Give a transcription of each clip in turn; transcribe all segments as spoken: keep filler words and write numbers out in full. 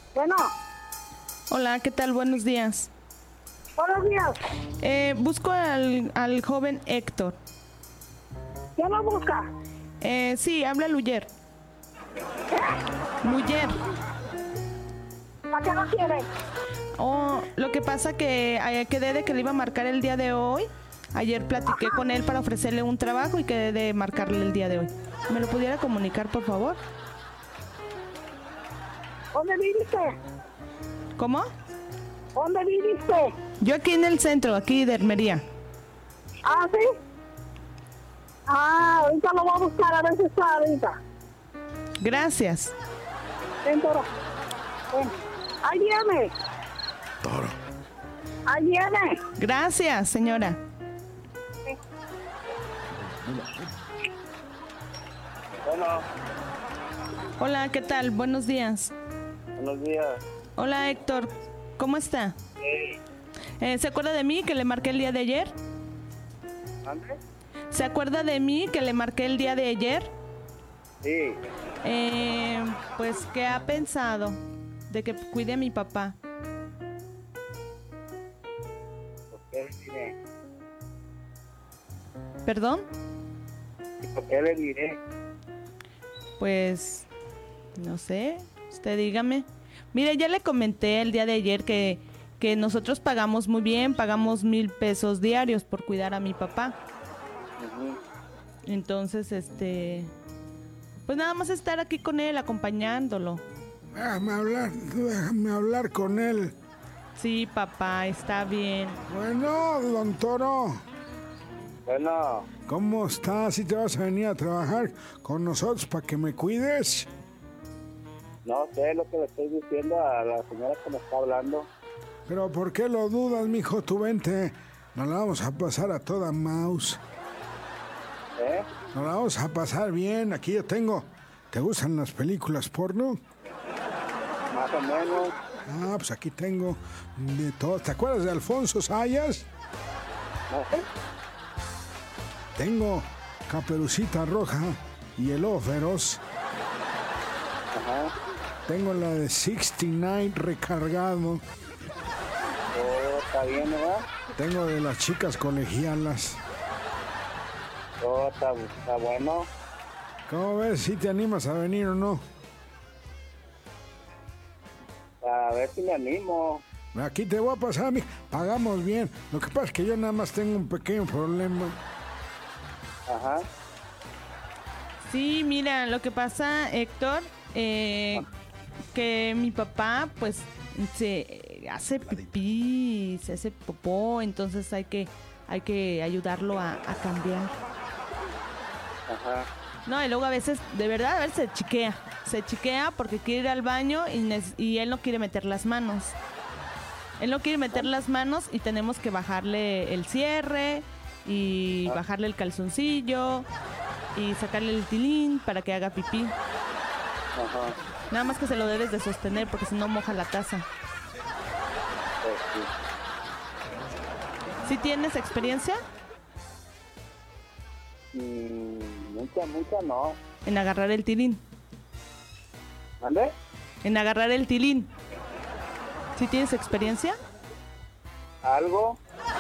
Bueno, Hola, ¿qué tal? Buenos días. buenos días. Eh, busco al, al joven Héctor. ¿Quién lo busca? Eh, sí, habla Luyer. Luyer. ¿Para qué lo quiere? Oh, lo que pasa que eh, quedé de que le iba a marcar el día de hoy. Ayer platiqué Ajá. con él para ofrecerle un trabajo y quedé de marcarle el día de hoy. ¿Me lo pudiera comunicar, por favor? ¿Dónde viviste? ¿Cómo? ¿Dónde viviste? Yo aquí en el centro, aquí de Hermería. Ah, ¿sí? Ah, ahorita lo voy a buscar a ver si está ahorita. Gracias. Ven, Toro. Ven. Ahí viene. Toro. Ahí viene. Gracias, señora. Bueno, Hola, ¿qué tal? Buenos días. buenos días. Hola, Héctor. ¿Cómo está? Sí. Eh, ¿Se acuerda de mí que le marqué el día de ayer? ¿Dónde? ¿Se acuerda de mí que le marqué el día de ayer? Sí. Eh, pues, ¿qué ha pensado de que cuide a mi papá? ¿Por qué le diré? ¿Perdón? ¿Y por qué le diré? Pues, no sé, usted dígame. Mire, ya le comenté el día de ayer que, que nosotros pagamos muy bien, pagamos mil pesos diarios por cuidar a mi papá. Ujú. Entonces, este, pues nada más estar aquí con él, acompañándolo. Déjame hablar, déjame hablar con él. Sí, papá, está bien. Bueno, don Toro, Bueno, ¿cómo estás? ¿Si te vas a venir a trabajar con nosotros para que me cuides? no sé lo que le estoy diciendo a la señora que me está hablando. Pero ¿por qué lo dudas, mijo? Tu vente. Nos la vamos a pasar a toda mouse. ¿Eh? Nos la vamos a pasar bien. Aquí yo tengo. ¿Te gustan las películas porno? Más o menos. Ah, pues aquí tengo de todo. ¿Te acuerdas de Alfonso Sayas? No sé. Tengo Caperucita Roja y El Ojo Feroz. Ajá. Tengo la de sesenta y nueve recargado. Todo está bien, ¿verdad? Tengo de las chicas colegialas. Todo está, está bueno. ¿Cómo ves? ¿Si te animas a venir o no? A ver si me animo. Aquí te voy a pasar, mi. Pagamos bien. Lo que pasa es que yo nada más tengo un pequeño problema. Ajá. Sí, mira, lo que pasa, Héctor, eh, que mi papá, pues, se hace pipí, se hace popó, entonces hay que, hay que ayudarlo a, a cambiar. Ajá. No, y luego a veces, de verdad, a ver, se chiquea. Se chiquea porque quiere ir al baño y, nes- y él no quiere meter las manos. Él no quiere meter las manos y tenemos que bajarle el cierre y Ah. bajarle el calzoncillo y sacarle el tilín para que haga pipí. Ajá. Nada más que se lo debes de sostener porque si no moja la taza. Pues sí. ¿Sí tienes experiencia Mm, mucha, mucha no. en agarrar el tilín? ¿Dónde? En agarrar el tilín. ¿Sí tienes experiencia? ¿Algo?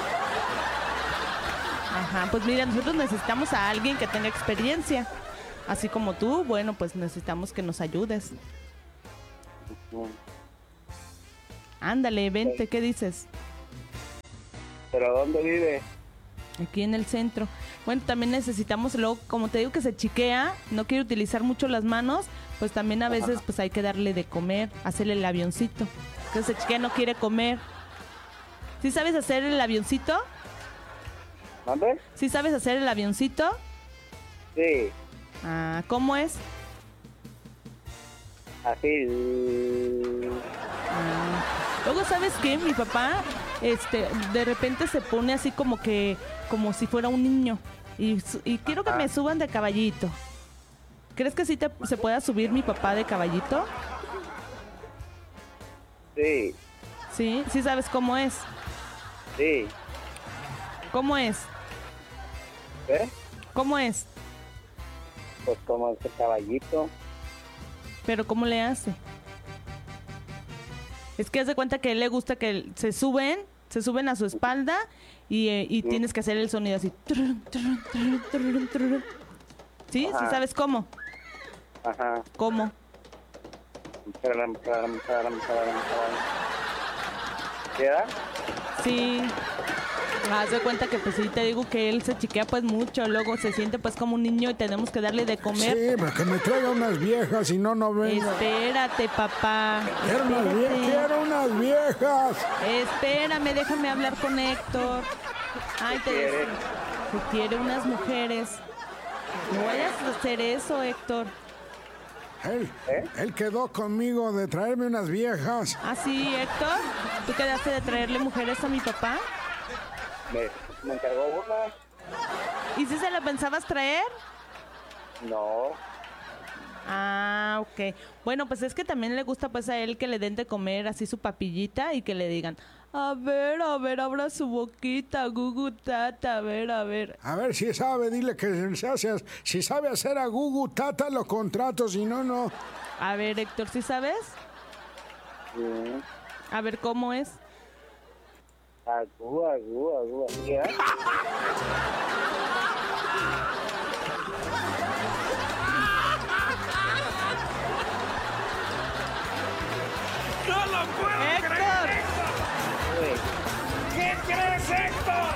Ajá, pues mira, nosotros necesitamos a alguien que tenga experiencia. Así como tú, bueno, pues necesitamos que nos ayudes. Mm. Ándale, vente, ¿qué dices? ¿Pero dónde vive? Aquí en el centro. Bueno, también necesitamos, luego, como te digo que se chiquea, no quiere utilizar mucho las manos, pues también a veces pues hay que darle de comer, hacerle el avioncito. Que se chiquea, no quiere comer. ¿Sí sabes hacer el avioncito? ¿Dónde? ¿Sí sabes hacer el avioncito? Sí. Ah, ¿cómo es? Así. Ah. Luego, ¿sabes qué? Mi papá, este, de repente se pone así como que, como si fuera un niño. Y, su- y quiero que me suban de caballito. ¿Crees que sí te, se pueda subir mi papá de caballito? Sí. Sí, sí sabes cómo es. Sí. ¿Cómo es? ¿Eh? ¿Cómo es? Pues como ese caballito. Pero ¿cómo le hace? Es que haz de cuenta que a él le gusta que se suben, se suben a su espalda y, eh, y tienes que hacer el sonido así. Trun, trun, trun, trun, trun. ¿Sí? ¿Sí Ajá. sabes cómo? Ajá. ¿Cómo? Taram, taram, taram, taram, taram. ¿Queda? Sí. Haz de cuenta que pues sí te digo que él se chiquea pues mucho, luego se siente pues como un niño y tenemos que darle de comer. Sí, pero que me traiga unas viejas, si no, no vengo. Espérate, papá. Quiero unas, vie- Espérate. quiero unas viejas. Espérame, déjame hablar con Héctor. Ay, te quiere? decía que quiere unas mujeres. No vayas a hacer eso, Héctor. Él, ¿Eh? él quedó conmigo de traerme unas viejas. Ah, sí, Héctor. ¿Tú quedaste de traerle mujeres a mi papá? Me, me encargó una. ¿Y si se la pensabas traer? No. Ah, ok. Bueno, pues es que también le gusta pues a él que le den de comer así su papillita y que le digan, a ver, a ver, abra su boquita, gugu tata, a ver, a ver. A ver si sabe, dile que se hace, si sabe hacer a Gugu Tata lo contrato, si no, no. A ver, Héctor, ¿sí sabes? Sí. A ver, ¿cómo es? Agú, agú, agú. ¿Queda? ¡Héctor! Sí. ¿Qué crees, Héctor?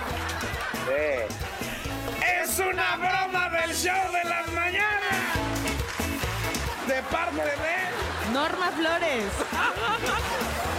Sí. Es una broma del show de las mañanas. De parte de... Norma Flores.